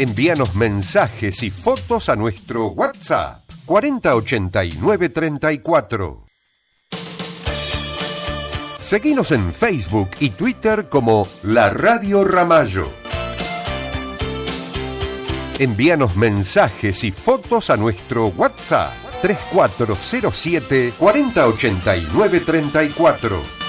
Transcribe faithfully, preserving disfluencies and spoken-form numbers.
Envíanos mensajes y fotos a nuestro WhatsApp cuarenta ochenta y nueve treinta y cuatro. Seguinos en Facebook y Twitter como La Radio Ramallo. Envíanos mensajes y fotos a nuestro WhatsApp tres cuatro cero siete cuarenta ochenta y nueve treinta y cuatro.